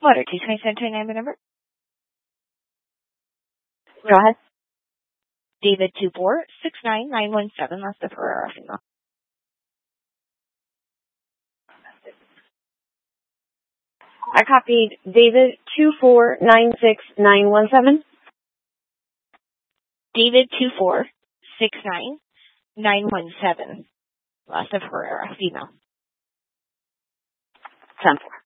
Water 22729 number. Go ahead. David 2469917, last of Herrera female. I copied David 2496917. David 2469917, last of Herrera female. 10-4.